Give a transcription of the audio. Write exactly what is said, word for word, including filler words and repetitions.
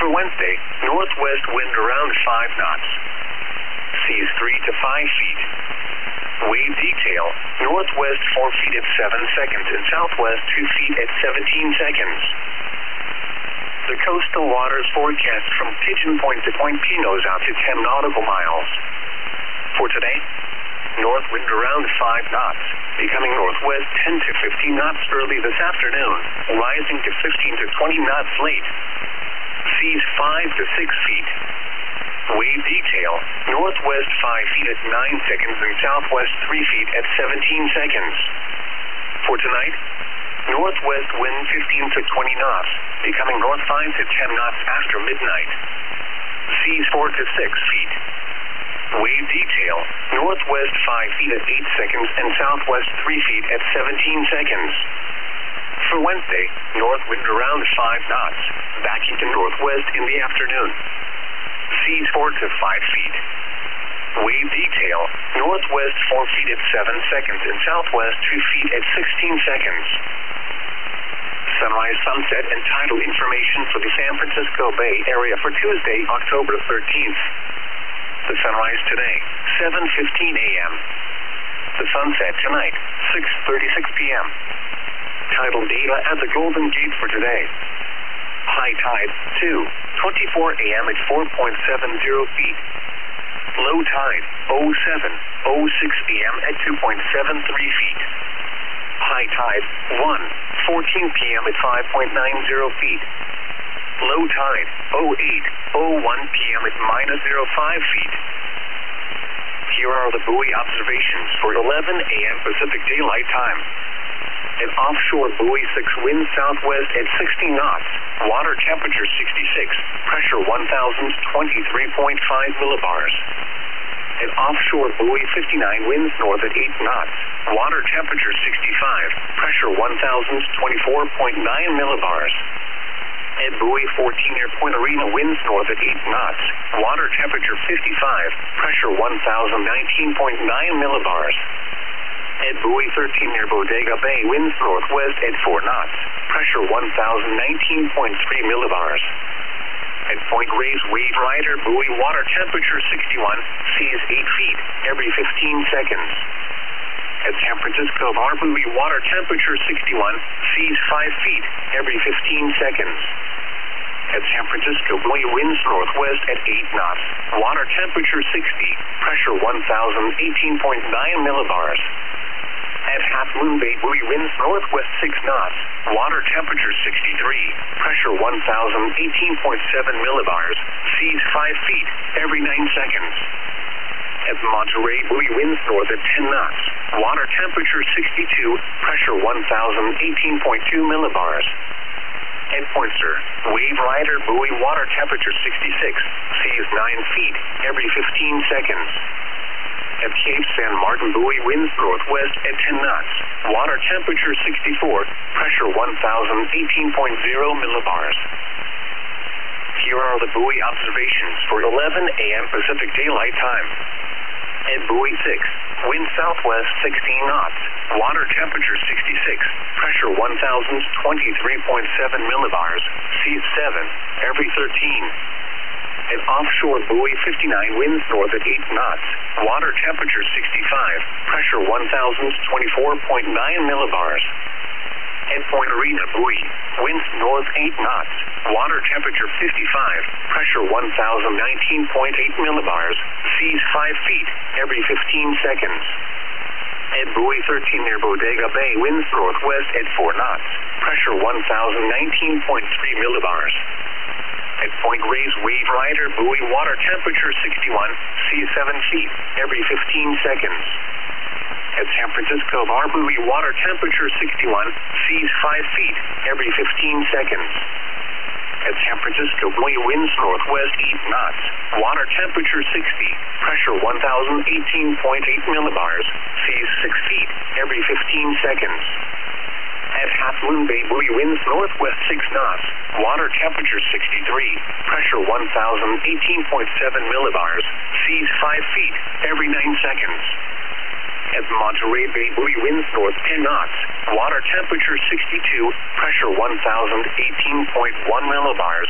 For Wednesday, northwest wind around five knots. Seas three to five feet. Wave detail, northwest four feet at seven seconds and southwest two feet at seventeen seconds. The coastal waters forecast from Pigeon Point to Point Pinos out to ten nautical miles. For today, north wind around five knots, becoming northwest ten to fifteen knots early this afternoon, rising to fifteen to twenty knots late. Seas five to six feet. Wave detail, northwest five feet at nine seconds and southwest three feet at seventeen seconds. For tonight, northwest wind fifteen to twenty knots, becoming north five to ten knots after midnight. Seas four to six feet. Wave detail, northwest five feet at eight seconds and southwest three feet at seventeen seconds. For Wednesday, north wind around five knots, backing to northwest in the afternoon. Seas four to five feet. Wave detail, northwest four feet at seven seconds and southwest two feet at sixteen seconds. Sunrise, sunset, and tidal information for the San Francisco Bay Area for Tuesday, October thirteenth. The sunrise today, seven fifteen a m The sunset tonight, six thirty-six p m Tidal data at the Golden Gate for today. High tide, two twenty-four a m at four point seven zero feet. Low tide, oh seven oh six p m at two point seven three feet. High tide, one fourteen p m at five point nine zero feet. Low tide, oh eight oh one p m at minus zero five feet. Here are the buoy observations for eleven a m Pacific Daylight Time. An offshore buoy six wind southwest at sixty knots, water temperature sixty-six, pressure one thousand twenty-three point five millibars. An offshore buoy fifty-nine winds north at eight knots, water temperature sixty-five, pressure one thousand twenty-four point nine millibars. At buoy fourteen near Point Arena winds north at eight knots, water temperature fifty-five, pressure one thousand nineteen point nine millibars. At buoy thirteen near Bodega Bay winds northwest at four knots, pressure one thousand nineteen point three millibars. At Point Reyes Wave Rider buoy water temperature sixty-one, seas eight feet every fifteen seconds. At San Francisco Bar buoy water temperature sixty-one, seas five feet every fifteen seconds. At San Francisco buoy winds northwest at eight knots, water temperature sixty, pressure one thousand eighteen point nine millibars. At Half Moon Bay buoy winds northwest six knots, water temperature sixty-three, pressure one thousand eighteen point seven millibars, seas five feet every nine seconds. At Monterey buoy winds north at ten knots, water temperature sixty-two, pressure one thousand eighteen point two millibars. At Point Sur, Wave Rider buoy water temperature sixty-six, seas nine feet every fifteen seconds. At Cape San Martin buoy winds northwest at ten knots, water temperature sixty-four, pressure one thousand eighteen point zero millibars. Here are the buoy observations for eleven a m Pacific Daylight Time. At buoy six, wind southwest sixteen knots, water temperature sixty-six, pressure one thousand twenty-three point seven millibars, seas seven every thirteen. At offshore buoy fifty-nine winds north at eight knots, water temperature sixty-five, pressure one thousand twenty-four point nine millibars. At Point Arena buoy, winds north eight knots, water temperature fifty-five, pressure one thousand nineteen point eight millibars, seas five feet every fifteen seconds. At buoy thirteen near Bodega Bay, winds northwest at four knots, pressure one thousand nineteen point three millibars. At Point Reyes Wave Rider buoy water temperature sixty-one, seas seven feet every fifteen seconds. At San Francisco Bar buoy water temperature sixty-one, seas five feet every fifteen seconds. At San Francisco buoy winds northwest eight knots, water temperature sixty, pressure one thousand eighteen point eight millibars, seas six feet every fifteen seconds. At Half Moon Bay buoy winds northwest six knots, water temperature sixty-three, pressure one thousand eighteen point seven millibars, seas five feet every nine seconds. At Monterey Bay buoy winds north ten knots, water temperature sixty-two, pressure one thousand eighteen point one millibars,